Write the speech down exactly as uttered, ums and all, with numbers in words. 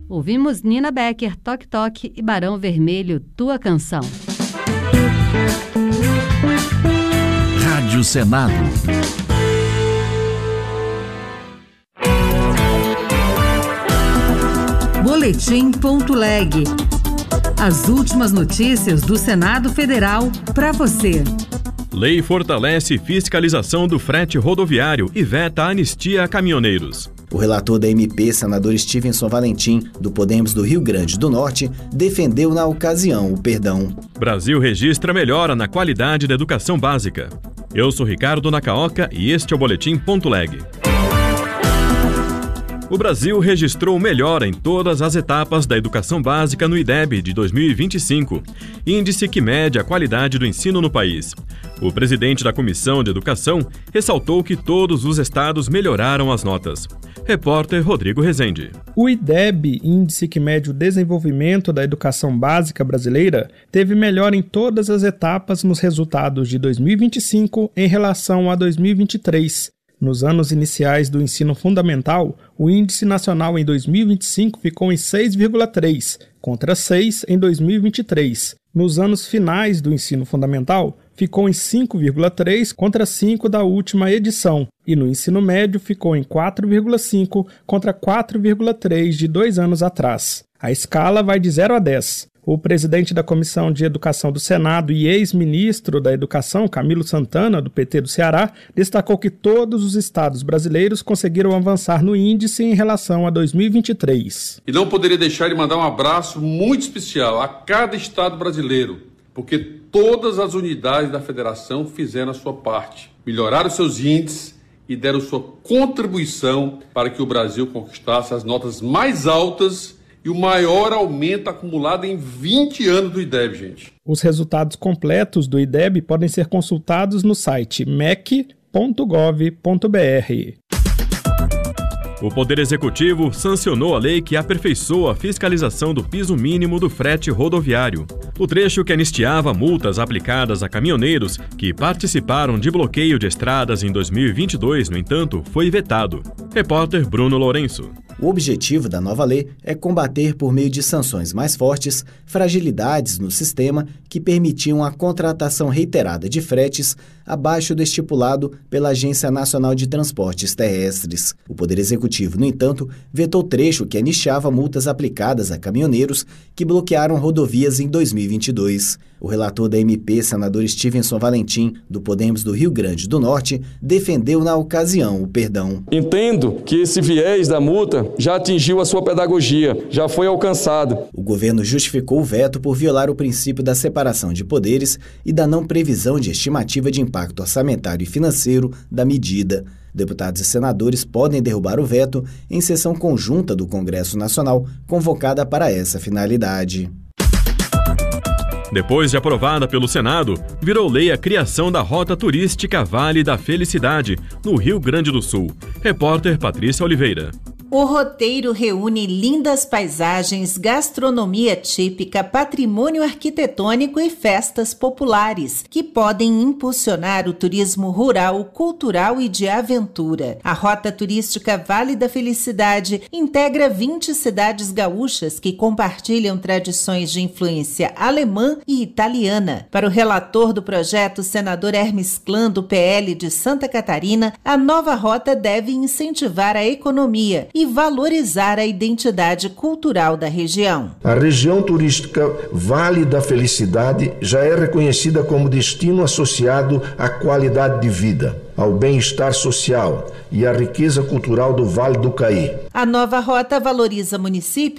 Ouvimos Nina Becker, Toque Toque e Barão Vermelho, Tua Canção. Rádio Senado. Boletim.leg. As últimas notícias do Senado Federal para você. Lei fortalece fiscalização do frete rodoviário e veta anistia a caminhoneiros. O relator da M P, senador Stevenson Valentim, do Podemos do Rio Grande do Norte, defendeu na ocasião o perdão. Brasil registra melhora na qualidade da educação básica. Eu sou Ricardo Nakaoka e este é o Boletim.leg. O Brasil registrou melhora em todas as etapas da educação básica no I D E B de dois mil e vinte e cinco, índice que mede a qualidade do ensino no país. O presidente da Comissão de Educação ressaltou que todos os estados melhoraram as notas. Repórter Rodrigo Rezende. O I D E B, índice que mede o desenvolvimento da educação básica brasileira, teve melhora em todas as etapas nos resultados de dois mil e vinte e cinco em relação a dois mil e vinte e três. Nos anos iniciais do ensino fundamental, o índice nacional em dois mil e vinte e cinco ficou em seis vírgula três, contra seis em dois mil e vinte e três. Nos anos finais do ensino fundamental, ficou em cinco vírgula três contra cinco da última edição, e no ensino médio ficou em quatro vírgula cinco contra quatro vírgula três de dois anos atrás. A escala vai de zero a dez. O presidente da Comissão de Educação do Senado e ex-ministro da Educação, Camilo Santana, do P T do Ceará, destacou que todos os estados brasileiros conseguiram avançar no índice em relação a dois mil e vinte e três. E não poderia deixar de mandar um abraço muito especial a cada estado brasileiro, porque todas as unidades da federação fizeram a sua parte, melhoraram seus índices e deram sua contribuição para que o Brasil conquistasse as notas mais altas e o maior aumento acumulado em vinte anos do I D E B, gente. Os resultados completos do I D E B podem ser consultados no site m e c ponto gov ponto b r. O Poder Executivo sancionou a lei que aperfeiçoa a fiscalização do piso mínimo do frete rodoviário. O trecho que anistiava multas aplicadas a caminhoneiros que participaram de bloqueio de estradas em dois mil e vinte e dois, no entanto, foi vetado. Repórter Bruno Lourenço. O objetivo da nova lei é combater, por meio de sanções mais fortes, fragilidades no sistema que permitiam a contratação reiterada de fretes abaixo do estipulado pela Agência Nacional de Transportes Terrestres. O Poder Executivo, no entanto, vetou trecho que anistiava multas aplicadas a caminhoneiros que bloquearam rodovias em dois mil e vinte e dois. O relator da M P, senador Stevenson Valentim, do Podemos do Rio Grande do Norte, defendeu na ocasião o perdão. Entendo que esse viés da multa já atingiu a sua pedagogia, já foi alcançado. O governo justificou o veto por violar o princípio da separação de poderes e da não previsão de estimativa de impacto orçamentário e financeiro da medida. Deputados e senadores podem derrubar o veto em sessão conjunta do Congresso Nacional, convocada para essa finalidade. Depois de aprovada pelo Senado, virou lei a criação da Rota Turística Vale da Felicidade, no Rio Grande do Sul. Repórter Patrícia Oliveira. O roteiro reúne lindas paisagens, gastronomia típica, patrimônio arquitetônico e festas populares, que podem impulsionar o turismo rural, cultural e de aventura. A Rota Turística Vale da Felicidade integra vinte cidades gaúchas que compartilham tradições de influência alemã e italiana. Para o relator do projeto, senador Hermes Klan, do P L de Santa Catarina, a nova rota deve incentivar a economia e valorizar a identidade cultural da região. A região turística Vale da Felicidade já é reconhecida como destino associado à qualidade de vida, ao bem-estar social e à riqueza cultural do Vale do Caí. A nova rota valoriza municípios